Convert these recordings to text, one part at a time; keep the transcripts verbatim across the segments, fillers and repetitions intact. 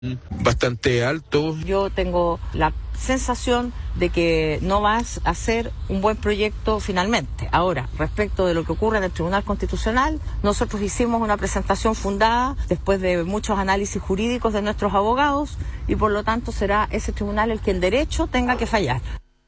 bastante alto. Yo tengo la sensación de que no vas a ser un buen proyecto finalmente. Ahora, respecto de lo que ocurre en el Tribunal Constitucional, nosotros hicimos una presentación fundada después de muchos análisis jurídicos de nuestros abogados y por lo tanto será ese tribunal el que el derecho tenga que fallar.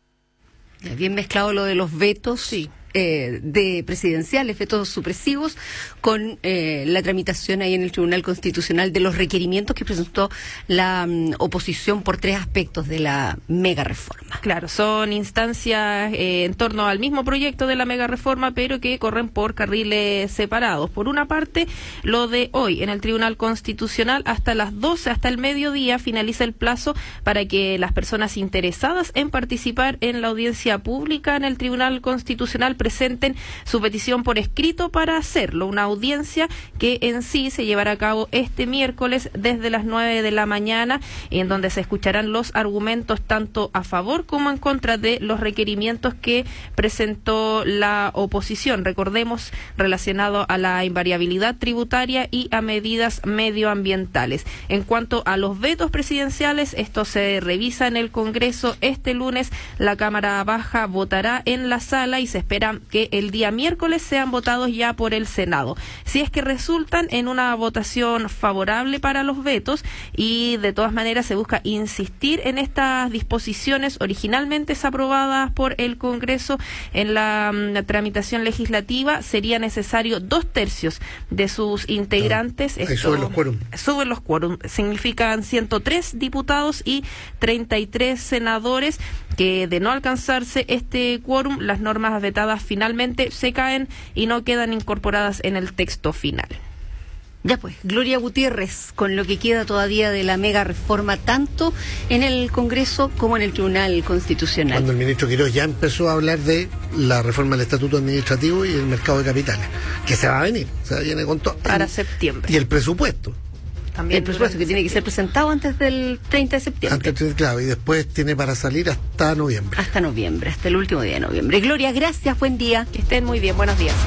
Bien mezclado lo de los vetos, sí. Eh, de presidenciales, vetos supresivos, con eh, la tramitación ahí en el Tribunal Constitucional de los requerimientos que presentó la um, oposición por tres aspectos de la mega reforma. Claro, son instancias eh, en torno al mismo proyecto de la mega reforma, pero que corren por carriles separados. Por una parte, lo de hoy en el Tribunal Constitucional, hasta las doce, hasta el mediodía, finaliza el plazo para que las personas interesadas en participar en la audiencia pública en el Tribunal Constitucional presenten su petición por escrito para hacerlo. Una audiencia que en sí se llevará a cabo este miércoles desde las nueve de la mañana, en donde se escucharán los argumentos tanto a favor como en contra de los requerimientos que presentó la oposición. Recordemos, relacionado a la invariabilidad tributaria y a medidas medioambientales. En cuanto a los vetos presidenciales, esto se revisa en el Congreso este lunes. La Cámara Baja votará en la sala y se espera que el día miércoles sean votados ya por el Senado. Si es que resultan en una votación favorable para los vetos, y de todas maneras se busca insistir en estas disposiciones originalmente aprobadas por el Congreso en la, la tramitación legislativa, sería necesario dos tercios de sus integrantes. Ah, ahí suben los quórum. Suben los quórum. Significan ciento tres diputados y treinta y tres senadores, que de no alcanzarse este quórum, las normas vetadas finalmente se caen y no quedan incorporadas en el texto final. Ya pues, Gloria Gutiérrez, con lo que queda todavía de la mega reforma, tanto en el Congreso como en el Tribunal Constitucional. Cuando el ministro Quirós ya empezó a hablar de la reforma del Estatuto Administrativo y el mercado de capitales, que se va a venir, se viene con todo. Para septiembre. Y el presupuesto. También el presupuesto que tiene que ser presentado antes del treinta de septiembre. Antes, claro, y después tiene para salir hasta noviembre. Hasta noviembre, hasta el último día de noviembre. Gloria, gracias, buen día. Que estén muy bien, buenos días.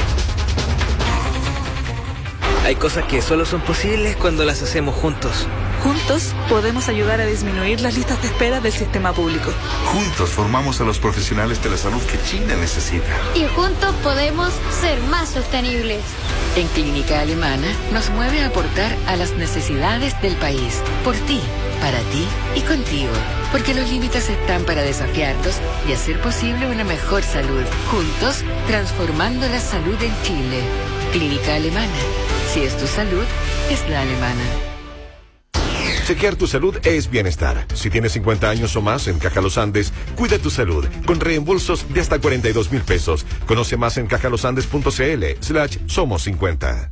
Hay cosas que solo son posibles cuando las hacemos juntos. Juntos podemos ayudar a disminuir las listas de espera del sistema público. Juntos formamos a los profesionales de la salud que China necesita. Y juntos podemos ser más sostenibles. En Clínica Alemana nos mueve a aportar a las necesidades del país. Por ti, para ti y contigo. Porque los límites están para desafiarlos y hacer posible una mejor salud. Juntos, transformando la salud en Chile. Clínica Alemana. Si es tu salud, es la alemana. Chequear tu salud es bienestar. Si tienes cincuenta años o más en Caja Los Andes, cuida tu salud con reembolsos de hasta cuarenta y dos mil pesos. Conoce más en cajalosandes.cl slash somos cincuenta.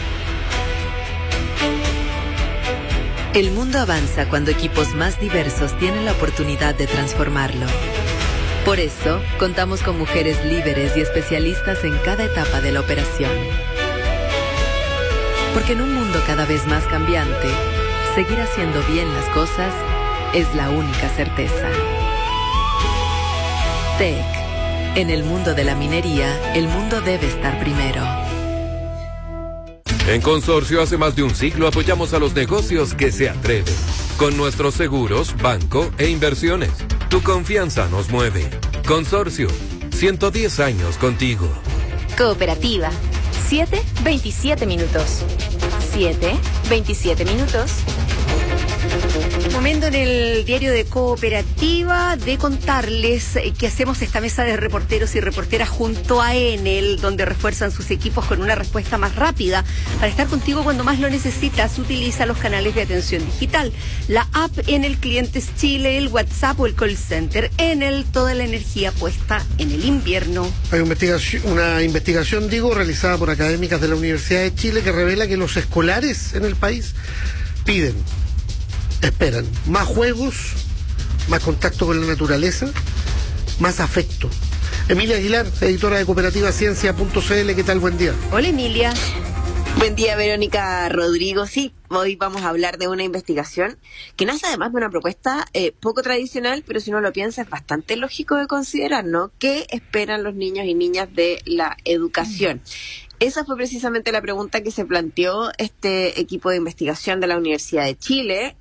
El mundo avanza cuando equipos más diversos tienen la oportunidad de transformarlo. Por eso, contamos con mujeres líderes y especialistas en cada etapa de la operación. Porque en un mundo cada vez más cambiante, seguir haciendo bien las cosas es la única certeza. T E C. En el mundo de la minería, el mundo debe estar primero. En Consorcio, hace más de un siglo apoyamos a los negocios que se atreven. Con nuestros seguros, banco e inversiones. Tu confianza nos mueve. Consorcio, ciento diez años contigo. Cooperativa, siete veintisiete minutos. siete veintisiete minutos. Momento en el diario de Cooperativa de contarles que hacemos esta mesa de reporteros y reporteras junto a Enel, donde refuerzan sus equipos con una respuesta más rápida. Para estar contigo cuando más lo necesitas, utiliza los canales de atención digital, la app Enel Clientes Chile, el WhatsApp o el call center. Enel, toda la energía puesta en el invierno. Hay una investigación, una investigación, digo, realizada por académicas de la Universidad de Chile que revela que los escolares en el país piden, esperan más juegos, más contacto con la naturaleza, más afecto. Emilia Aguilar, editora de Cooperativa Ciencia punto c l, ¿qué tal? Buen día. Hola, Emilia. Buen día, Verónica, Rodrigo. Sí, hoy vamos a hablar de una investigación que nace además de una propuesta eh, poco tradicional, pero si uno lo piensa es bastante lógico de considerar, ¿no? ¿Qué esperan los niños y niñas de la educación? Esa fue precisamente la pregunta que se planteó este equipo de investigación de la Universidad de Chile.